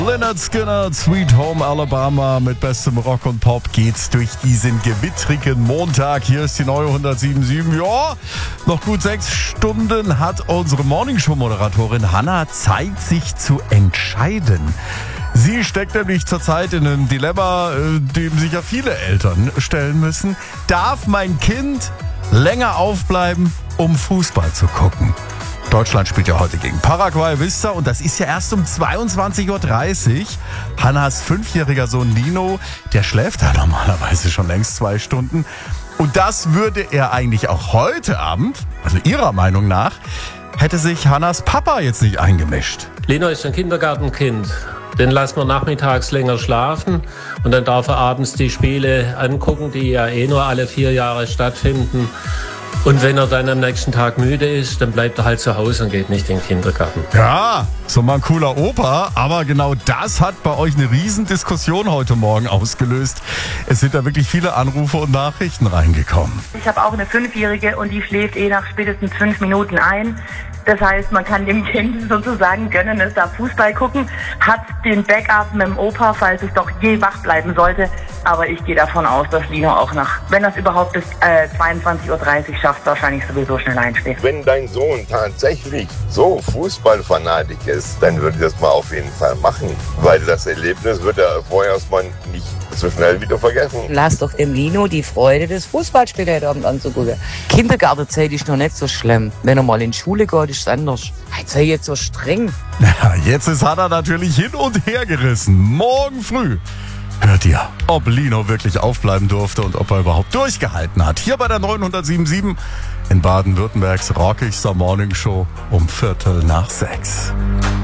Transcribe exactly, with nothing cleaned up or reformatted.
Lynyrd Skynyrd, Sweet Home Alabama mit bestem Rock und Pop geht's durch diesen gewittrigen Montag. Hier ist die neue hundertsieben Komma sieben. Ja, noch gut sechs Stunden hat unsere Morningshow-Moderatorin Hannah Zeit, sich zu entscheiden. Sie steckt nämlich zurzeit in einem Dilemma, dem sich ja viele Eltern stellen müssen. Darf mein Kind länger aufbleiben, um Fußball zu gucken? Deutschland spielt ja heute gegen Paraguay, wisst ihr, und das ist ja erst um zweiundzwanzig Uhr dreißig. Hannas fünfjähriger Sohn Lino, der schläft da normalerweise schon längst zwei Stunden. Und das würde er eigentlich auch heute Abend, also ihrer Meinung nach, hätte sich Hannas Papa jetzt nicht eingemischt. Lino ist ein Kindergartenkind. Den lassen wir nachmittags länger schlafen und dann darf er abends die Spiele angucken, die ja eh nur alle vier Jahre stattfinden. Und wenn er dann am nächsten Tag müde ist, dann bleibt er halt zu Hause und geht nicht in den Kindergarten. Ja, so mal ein cooler Opa, aber genau das hat bei euch eine Riesendiskussion heute Morgen ausgelöst. Es sind da wirklich viele Anrufe und Nachrichten reingekommen. Ich habe auch eine Fünfjährige und die schläft eh nach spätestens fünf Minuten ein. Das heißt, man kann dem Kind sozusagen gönnen, es darf Fußball gucken, hat den Backup mit dem Opa, falls es doch je wach bleiben sollte. Aber ich gehe davon aus, dass Lino auch nach, wenn das überhaupt bis äh, zweiundzwanzig Uhr dreißig schafft, wahrscheinlich sowieso schnell einschläft. Wenn dein Sohn tatsächlich so Fußballfanatik ist, dann würde ich das mal auf jeden Fall machen. Weil das Erlebnis wird er vorher erstmal nicht so schnell wieder vergessen. Lass doch dem Lino die Freude des Fußballspiels heute Abend anzugucken. Kindergartenzeit ist noch nicht so schlimm. Wenn er mal in die Schule geht, ist es anders. Jetzt sei jetzt so streng. Ja, jetzt ist Hannah natürlich hin und her gerissen. Morgen früh hört ihr, ob Lino wirklich aufbleiben durfte und ob er überhaupt durchgehalten hat. Hier bei der neuen hundertsieben Komma sieben in Baden-Württembergs rockigster Morningshow um Viertel nach sechs.